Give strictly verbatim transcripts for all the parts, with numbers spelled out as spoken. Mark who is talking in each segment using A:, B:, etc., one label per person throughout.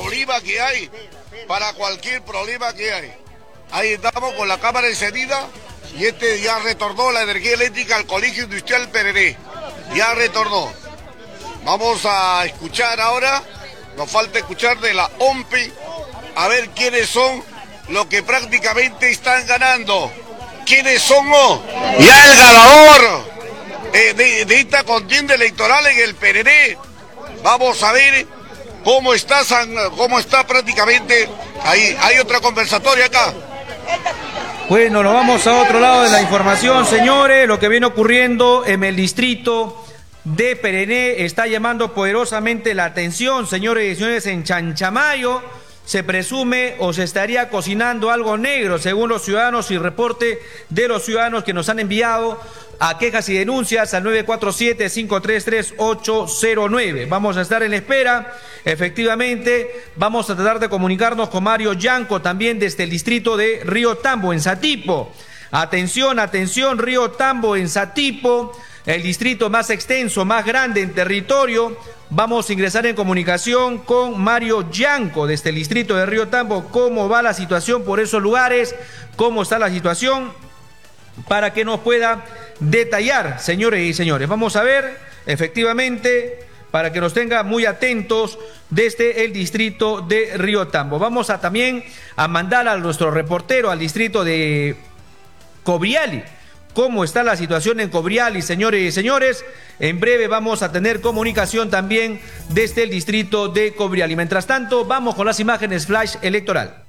A: problema que hay, para cualquier problema que hay. Ahí estamos con la cámara encendida y este ya retornó la energía eléctrica al Colegio Industrial Pereré. Ya retornó. Vamos a escuchar ahora, nos falta escuchar de la O M P E, a ver quiénes son los que prácticamente están ganando. ¿Quiénes son? Oh? Ya el ganador eh, de, de esta contienda electoral en el Pereré. Vamos a ver cómo está, San, cómo está prácticamente. Ahí hay otra conversatoria acá.
B: Bueno, nos vamos a otro lado de la información, señores. Lo que viene ocurriendo en el distrito de Pereré está llamando poderosamente la atención, señores y señores. En Chanchamayo se presume o se estaría cocinando algo negro, según los ciudadanos y reporte de los ciudadanos que nos han enviado a quejas y denuncias al nueve cuatro siete, cinco tres tres, ocho cero nueve. Vamos a estar en espera. Efectivamente, vamos a tratar de comunicarnos con Mario Yanco, también desde el distrito de Río Tambo, en Satipo. Atención, atención, Río Tambo, en Satipo, el distrito más extenso, más grande en territorio. Vamos a ingresar en comunicación con Mario Yanco desde el distrito de Río Tambo. ¿Cómo va la situación por esos lugares? ¿Cómo está la situación? Para que nos pueda detallar, señores y señores. Vamos a ver, efectivamente, para que nos tenga muy atentos desde el distrito de Río Tambo. Vamos a también a mandar a nuestro reportero al distrito de Cobriali. ¿Cómo está la situación en Cobriali, señores y señores? En breve vamos a tener comunicación también desde el distrito de Cobriali. Mientras tanto, vamos con las imágenes flash electoral.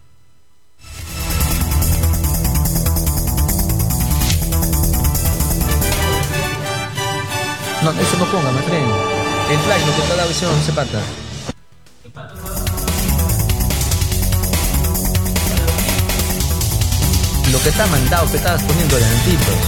B: No, eso no ponga, me freno. El flash, lo que está la visión, se pata. Lo que está mandado, que estabas poniendo adelantitos.